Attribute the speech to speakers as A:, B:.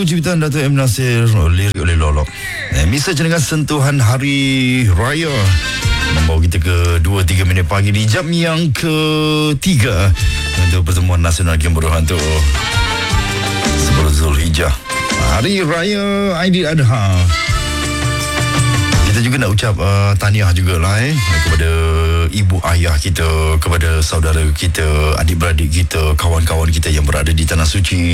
A: ciptaan Dato' M. Nasir, lirik oleh Lolok. Mesej dengan sentuhan Hari Raya membawa kita ke 2-3 minit pagi di jam yang ketiga untuk pertemuan nasional Kemburuhan untuk 10 Zulhijjah, Hari Raya Aidiladha. Kita juga nak ucap tahniah jugalah kepada ibu ayah kita, kepada saudara kita, adik-beradik kita, kawan-kawan kita yang berada di Tanah Suci.